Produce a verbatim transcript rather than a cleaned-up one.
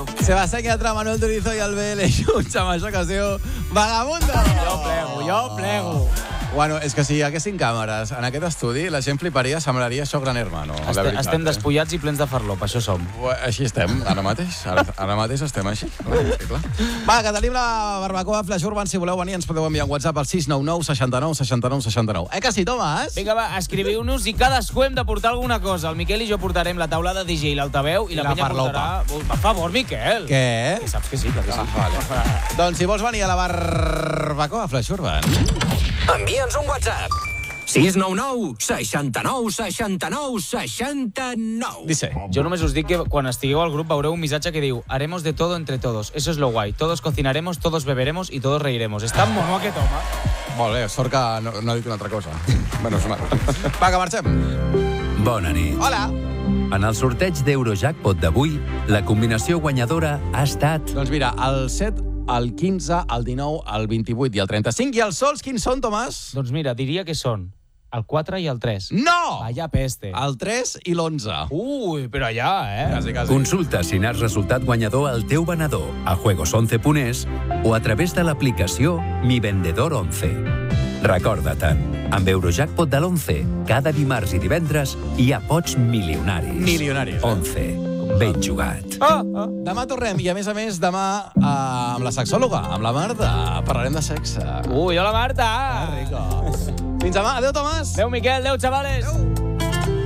Sebastián Yatra, Manuel Turizo i el B L junts amb això que es diu Vagabundo. Jo plego, jo plego. Bueno, és que si hi haguessin càmeres en aquest estudi, la gent fliparia, semblaria això Gran Hermano. De Estem, veritat, estem eh? despullats i plens de farlop, això som. Ua, Així estem, ara mateix. Ara, ara mateix estem així. Sí, clar. Va, que tenim la barbacoa Flash Urban. Si voleu venir, ens podeu enviar un WhatsApp al sis nou nou, seixanta-nou, seixanta-nou, seixanta-nou. Eh que sí, Tomàs? Vinga, va, escriviu-nos i cadascú hem de portar alguna cosa. El Miquel i jo portarem la taula de D J i l'altaveu i, I la, la penya farlopa. portarà... Per favor, Miquel. Què? Que saps que sí, clar que sí. Ah, vale. Doncs si vols venir a la barbacoa Flash Urban... Envia'ns un WhatsApp. sis nou nou, seixanta-nou, seixanta-nou, seixanta-nou. Dice. Jo només us dic que quan estigueu al grup veureu un missatge que diu haremos de todo entre todos. Eso es lo guay. Todos cocinaremos, todos beberemos y todos reiremos. Està mono aquest home. Molt bé, sort que no, no ha dit una altra cosa. Menys mal. Va, que marxem. Bona nit. Hola. En el sorteig d'Eurojackpot d'avui, la combinació guanyadora ha estat... Doncs mira, el set, el quinze, el dinou, el vint-i-vuit i el trenta-cinc. I els sols quins són, Tomàs? Doncs mira, diria que són el quatre i el tres. No! Vaya peste. El tres i l'onze. Ui, però allà, eh? Quasi, quasi. Consulta si n'has resultat guanyador al teu venedor a juegos once punt es o a través de l'aplicació Mi Vendedor once. Recorda-te'n, amb Eurojackpot de l'once, cada dimarts i divendres hi ha pots milionaris. Milionaris, eh? once. Ben jugat. Ah, ah. Demà tornem i, a més a més, demà eh, amb la sexòloga, amb la Marta, parlarem de sexe. Ui, hola, Marta. Que rico. Fins demà. Adéu, Tomàs. Adéu, Miquel. Adéu, xavales. Adéu.